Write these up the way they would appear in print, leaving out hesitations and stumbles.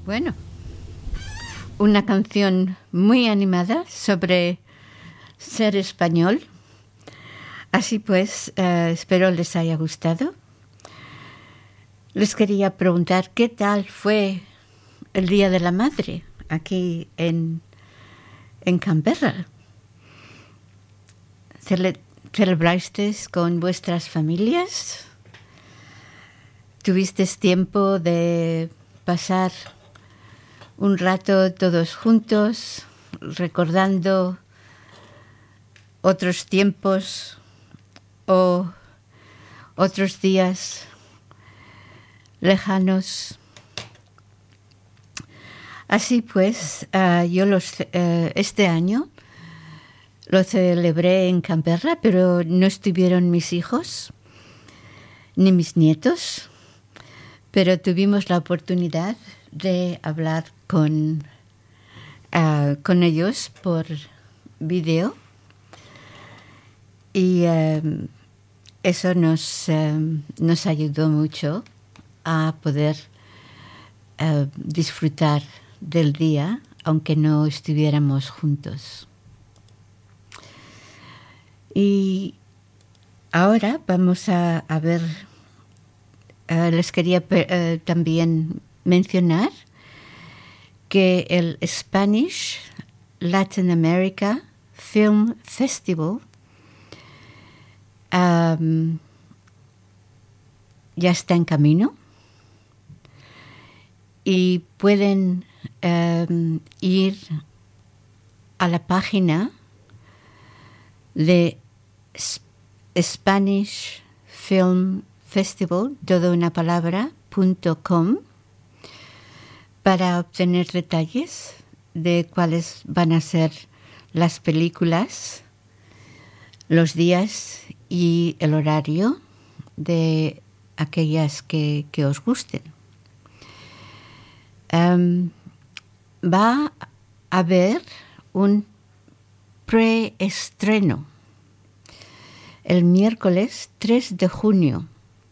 Bueno, una canción muy animada sobre ser español. Así pues, espero les haya gustado. Les quería preguntar qué tal fue el Día de la Madre aquí en Canberra. ¿Celebrasteis con vuestras familias? ¿Tuvisteis tiempo de pasar un rato todos juntos, recordando otros tiempos o otros días lejanos? Así pues, yo este año lo celebré en Canberra, pero no estuvieron mis hijos ni mis nietos, pero tuvimos la oportunidad de hablar con ellos por video y eso nos ayudó mucho a poder disfrutar del día, aunque no estuviéramos juntos. Y ahora vamos a ver, les quería también mencionar que el Spanish Latin America Film Festival ya está en camino y pueden ir a la página de Spanish Film Festival, todo una palabra, .com, para obtener detalles de cuáles van a ser las películas, los días y el horario de aquellas que os gusten. Va a haber un preestreno el miércoles 3 de junio.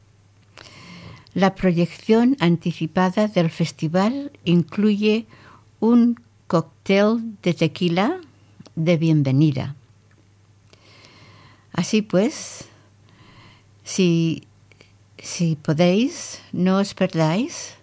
La proyección anticipada del festival incluye un cóctel de tequila de bienvenida. Así pues, si podéis, no os perdáis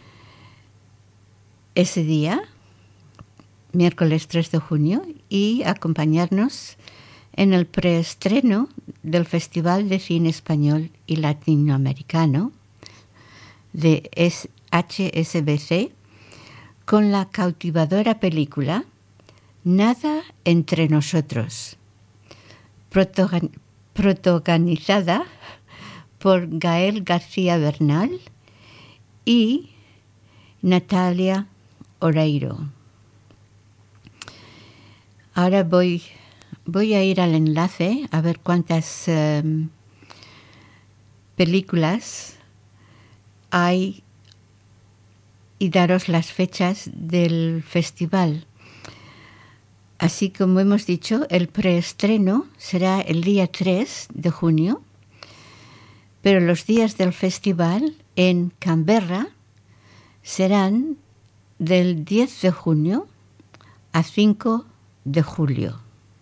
ese día, miércoles 3 de junio, y acompañarnos en el preestreno del Festival de Cine Español y Latinoamericano de HSBC con la cautivadora película Nada entre nosotros, protagonizada por Gael García Bernal y Natalia Oreiro. Ahora voy a ir al enlace a ver cuántas películas hay y daros las fechas del festival. Así como hemos dicho, el preestreno será el día 3 de junio, pero los días del festival en Canberra serán del 10 de junio a 5 de julio.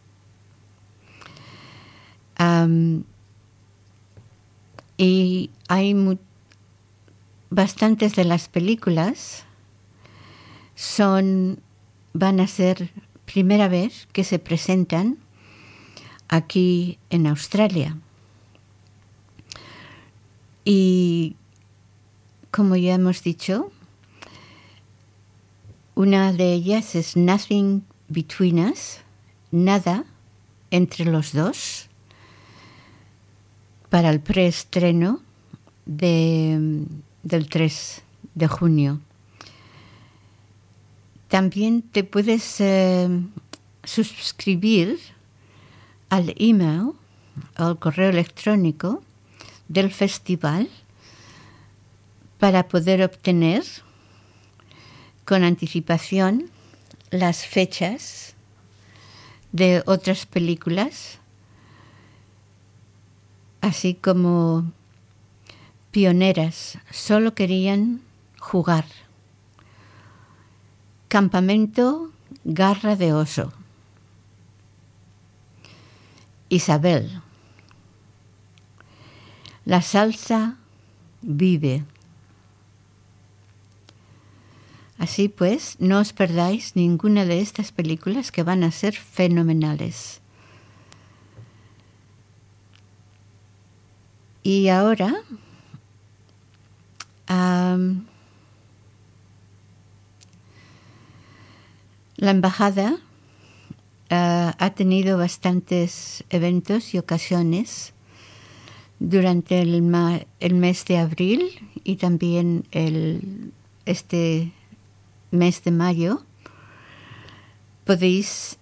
Y hay bastantes de las películas van a ser primera vez que se presentan aquí en Australia. Y como ya hemos dicho, una de ellas es Nothing Between Us, nada entre los dos, para el preestreno del 3 de junio. También te puedes suscribir al email, al correo electrónico del festival para poder obtener con anticipación las fechas de otras películas, así como pioneras, solo querían jugar Campamento Garra de Oso. Isabel. La salsa vive. Así pues, no os perdáis ninguna de estas películas que van a ser fenomenales. Y ahora la embajada ha tenido bastantes eventos y ocasiones durante el mes de abril y también este mes de mayo. Podéis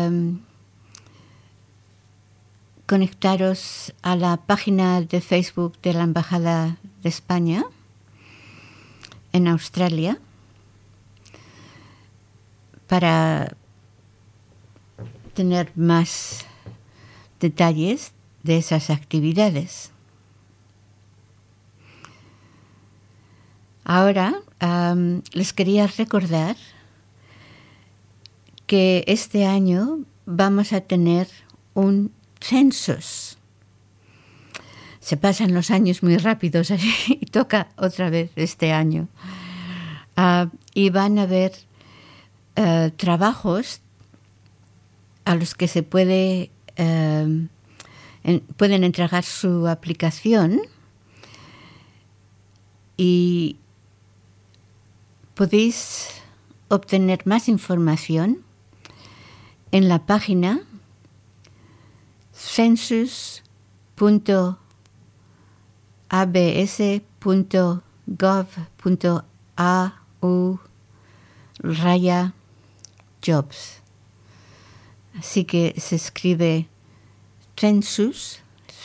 conectaros a la página de Facebook de la Embajada de España en Australia para tener más detalles de esas actividades. Ahora les quería recordar que este año vamos a tener un census. Se pasan los años muy rápidos y toca otra vez este año. Y van a haber trabajos a los que se pueden entregar su aplicación y podéis obtener más información en la página census.abs.gov.au/jobs. Así que se escribe census,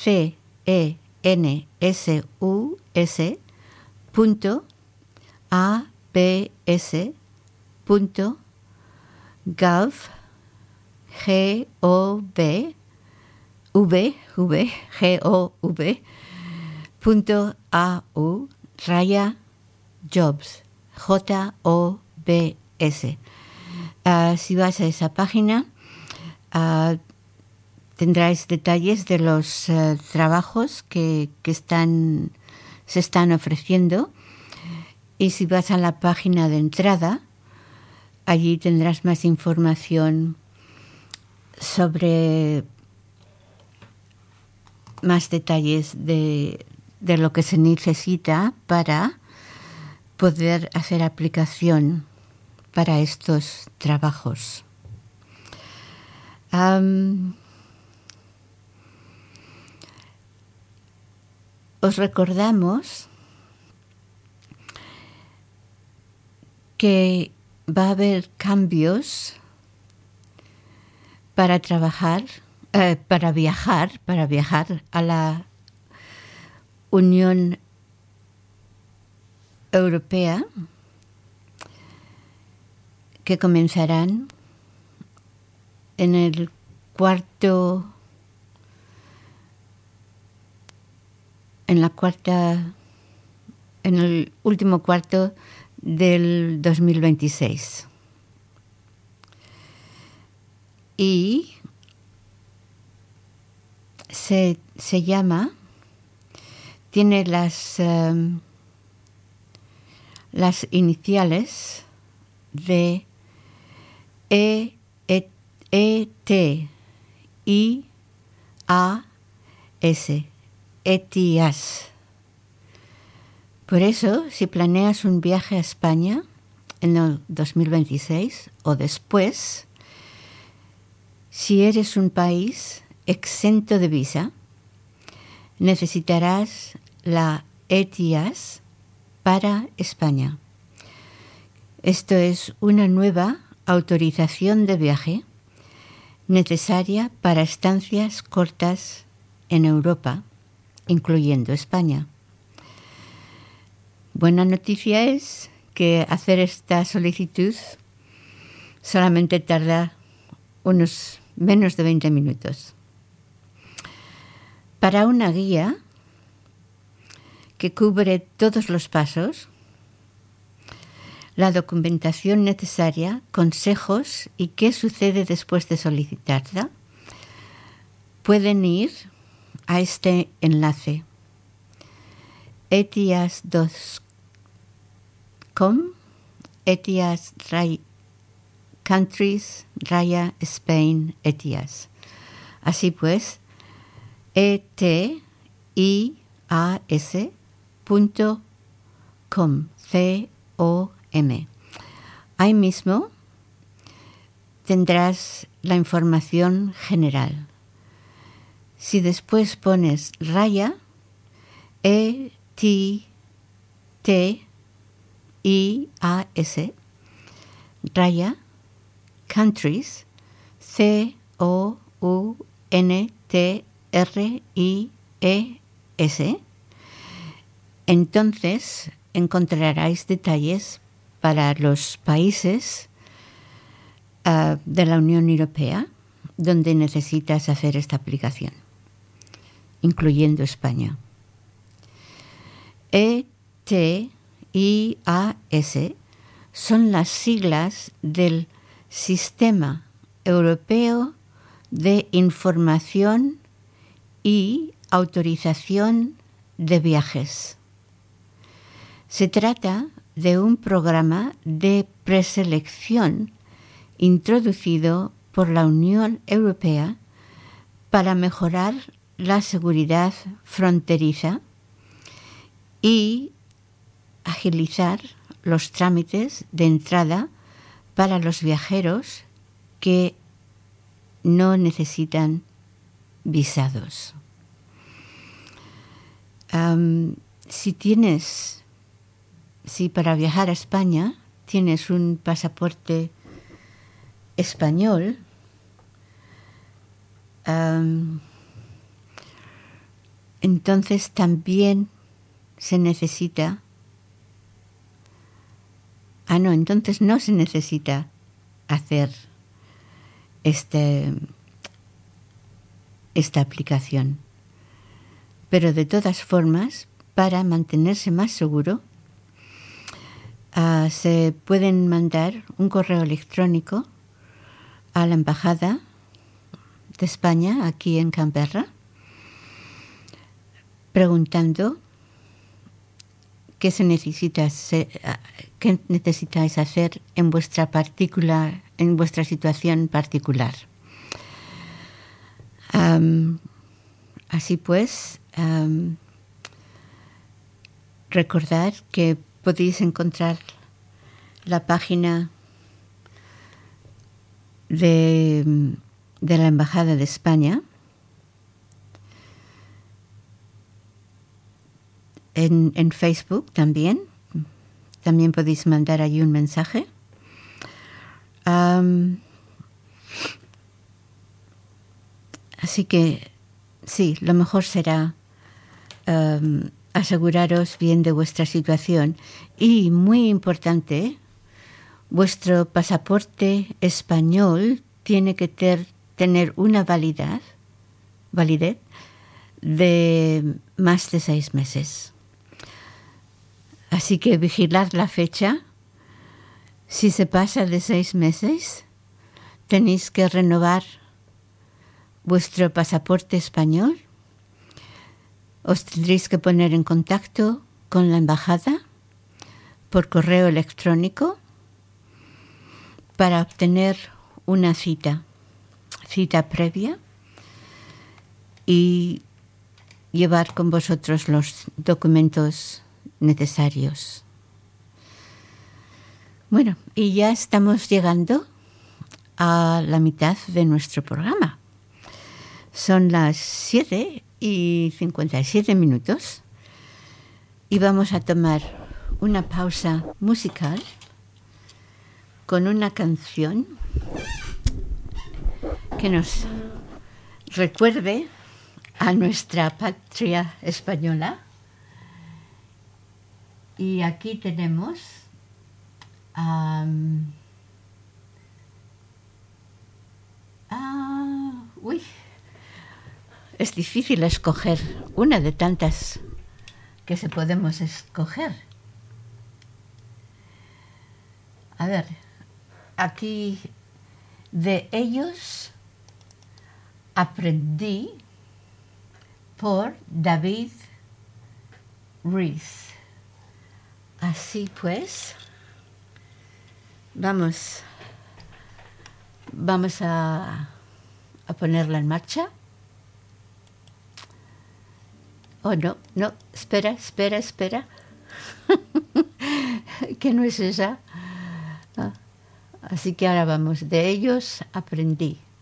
abs.gov.au/jobs. JOBS. Si vas a esa página, tendráis detalles de los trabajos que se están ofreciendo. Y si vas a la página de entrada, allí tendrás más información sobre más detalles de lo que se necesita para poder hacer aplicación para estos trabajos. Os recordamos que va a haber cambios para viajar a la Unión Europea, que comenzarán en el último cuarto del 2026. Y se tiene las iniciales de ETIAS. Por eso, si planeas un viaje a España en el 2026 o después, si eres un país exento de visa, necesitarás la ETIAS para España. Esto es una nueva autorización de viaje necesaria para estancias cortas en Europa, incluyendo España. Buena noticia es que hacer esta solicitud solamente tarda unos menos de 20 minutos. Para una guía que cubre todos los pasos, la documentación necesaria, consejos y qué sucede después de solicitarla, pueden ir a este enlace etias.com countries Spain Etias. Así pues, etias.com com. Ahí mismo tendrás la información general. Si después pones raya, ETTIAS, raya, countries, COUNTRIES, entonces encontraréis detalles para los países de la Unión Europea donde necesitas hacer esta aplicación, incluyendo España. ETIAS son las siglas del Sistema Europeo de Información y Autorización de Viajes. Se trata de un programa de preselección introducido por la Unión Europea para mejorar la seguridad fronteriza y agilizar los trámites de entrada para los viajeros que no necesitan visados. Si para viajar a España tienes un pasaporte español, entonces también se necesita... entonces no se necesita hacer esta aplicación. Pero de todas formas, para mantenerse más seguro, se pueden mandar un correo electrónico a la Embajada de España aquí en Canberra preguntando qué necesitáis hacer en vuestra situación particular. Así pues, recordad que podéis encontrar la página de la Embajada de España en Facebook también. También podéis mandar allí un mensaje. Así que sí, lo mejor será aseguraros bien de vuestra situación y, muy importante, vuestro pasaporte español tiene que tener una validez de más de 6 meses. Así que vigilad la fecha. Si se pasa de 6 meses, tenéis que renovar vuestro pasaporte español. Os tendréis que poner en contacto con la embajada por correo electrónico para obtener una cita previa y llevar con vosotros los documentos necesarios. Bueno, y ya estamos llegando a la mitad de nuestro programa. Son las 7:57 y vamos a tomar una pausa musical con una canción que nos recuerde a nuestra patria española. Y aquí tenemos es difícil escoger una de tantas que se podemos escoger. A ver, aquí de ellos aprendí por David Rees. Así pues, vamos a ponerla en marcha. Oh, no, espera. Que no es esa. Así que ahora vamos. De ellos aprendí.